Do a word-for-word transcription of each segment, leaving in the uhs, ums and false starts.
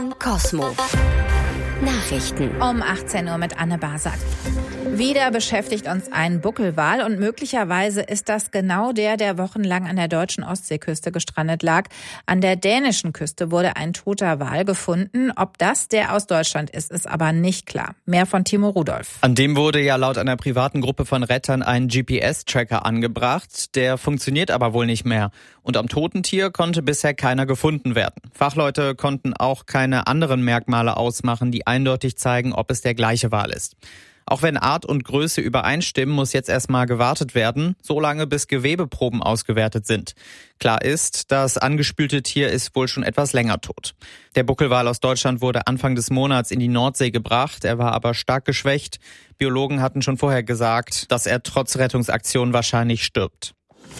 Cosmo Nachrichten um achtzehn Uhr mit Anne Basak. Wieder beschäftigt uns ein Buckelwal und möglicherweise ist das genau der, der wochenlang an der deutschen Ostseeküste gestrandet lag. An der dänischen Küste wurde ein toter Wal gefunden. Ob das der aus Deutschland ist, ist aber nicht klar. Mehr von Timo Rudolph. An dem wurde ja laut einer privaten Gruppe von Rettern ein G P S-Tracker angebracht. Der funktioniert aber wohl nicht mehr. Und am toten Tier konnte bisher keiner gefunden werden. Fachleute konnten auch keine anderen Merkmale ausmachen, die eindeutig zeigen, ob es der gleiche Wal ist. Auch wenn Art und Größe übereinstimmen, muss jetzt erstmal gewartet werden, solange bis Gewebeproben ausgewertet sind. Klar ist, das angespülte Tier ist wohl schon etwas länger tot. Der Buckelwal aus Deutschland wurde Anfang des Monats in die Nordsee gebracht, er war aber stark geschwächt. Biologen hatten schon vorher gesagt, dass er trotz Rettungsaktion wahrscheinlich stirbt.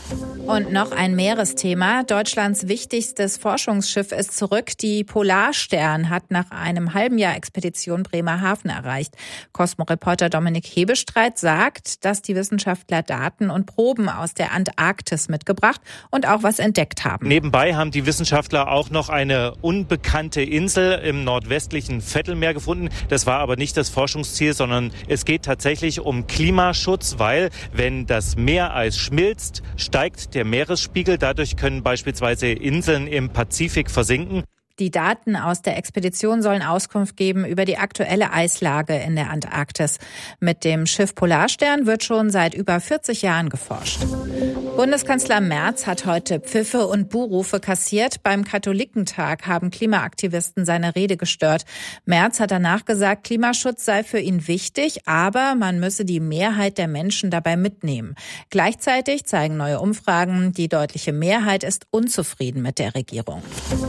Und noch ein Meeresthema. Deutschlands wichtigstes Forschungsschiff ist zurück. Die Polarstern hat nach einem halben Jahr Expedition Bremerhaven erreicht. Cosmo-Reporter Dominik Hebestreit sagt, dass die Wissenschaftler Daten und Proben aus der Antarktis mitgebracht und auch was entdeckt haben. Nebenbei haben die Wissenschaftler auch noch eine unbekannte Insel im nordwestlichen Vettelmeer gefunden. Das war aber nicht das Forschungsziel, sondern es geht tatsächlich um Klimaschutz, weil wenn das Meereis schmilzt, steigt der Meeresspiegel. Dadurch können beispielsweise Inseln im Pazifik versinken. Die Daten aus der Expedition sollen Auskunft geben über die aktuelle Eislage in der Antarktis. Mit dem Schiff Polarstern wird schon seit über vierzig Jahren geforscht. Bundeskanzler Merz hat heute Pfiffe und Buhrufe kassiert. Beim Katholikentag haben Klimaaktivisten seine Rede gestört. Merz hat danach gesagt, Klimaschutz sei für ihn wichtig, aber man müsse die Mehrheit der Menschen dabei mitnehmen. Gleichzeitig zeigen neue Umfragen, die deutliche Mehrheit ist unzufrieden mit der Regierung.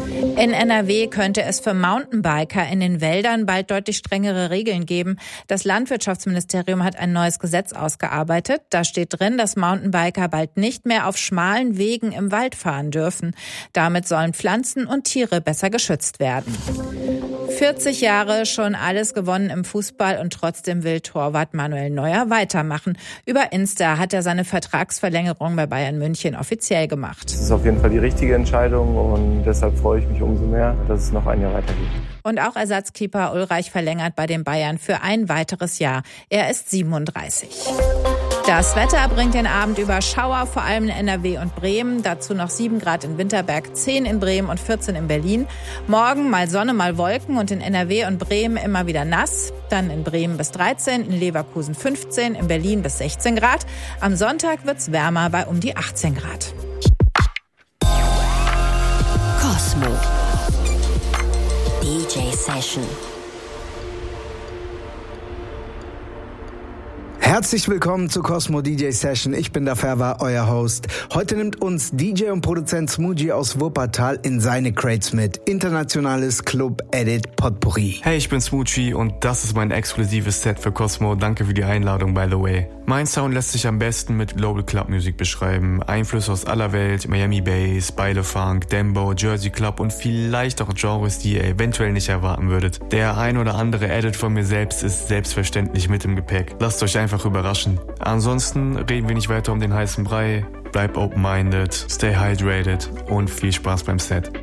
In N R W könnte es für Mountainbiker in den Wäldern bald deutlich strengere Regeln geben. Das Landwirtschaftsministerium hat ein neues Gesetz ausgearbeitet. Da steht drin, dass Mountainbiker bald nicht mehr auf schmalen Wegen im Wald fahren dürfen. Damit sollen Pflanzen und Tiere besser geschützt werden. vierzig Jahre, schon alles gewonnen im Fußball und trotzdem will Torwart Manuel Neuer weitermachen. Über Insta hat er seine Vertragsverlängerung bei Bayern München offiziell gemacht. Das ist auf jeden Fall die richtige Entscheidung und deshalb freue ich mich umso mehr, dass es noch ein Jahr weitergeht. Und auch Ersatzkeeper Ulreich verlängert bei den Bayern für ein weiteres Jahr. Er ist siebenunddreißig. Das Wetter bringt den Abend über Schauer, vor allem in N R W und Bremen. Dazu noch sieben Grad in Winterberg, zehn in Bremen und vierzehn in Berlin. Morgen mal Sonne, mal Wolken und in N R W und Bremen immer wieder nass. Dann in Bremen bis dreizehn, in Leverkusen fünfzehn, in Berlin bis sechzehn Grad. Am Sonntag wird's wärmer bei um die achtzehn Grad. Cosmo D J Session. Herzlich willkommen zu Cosmo D J Session. Ich bin der Ferwa, euer Host. Heute nimmt uns D J und Produzent Smooji aus Wuppertal in seine Crates mit. Internationales Club Edit Potpourri. Hey, ich bin Smooji und das ist mein exklusives Set für Cosmo. Danke für die Einladung, by the way. Mein Sound lässt sich am besten mit Global Club Music beschreiben. Einflüsse aus aller Welt, Miami Bass, Baile Funk, Dembow, Jersey Club und vielleicht auch Genres, die ihr eventuell nicht erwarten würdet. Der ein oder andere Edit von mir selbst ist selbstverständlich mit im Gepäck. Lasst euch einfach überraschen. Ansonsten reden wir nicht weiter um den heißen Brei. Bleib open-minded, stay hydrated und viel Spaß beim Set.